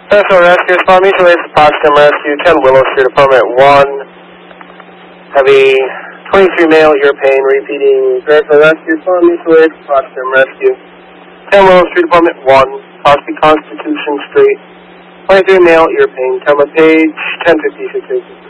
Special Rescue, Small Mutual Aid, Potsdam Rescue, 10 Willow Street, Apartment 1. Heavy 23 male, ear pain, repeating. Special Rescue, Small Mutual Aid, Potsdam Rescue, 10 Willow Street, Apartment 1. Crosby Constitution Street, 23 male, ear pain. Thelma Page, 1056.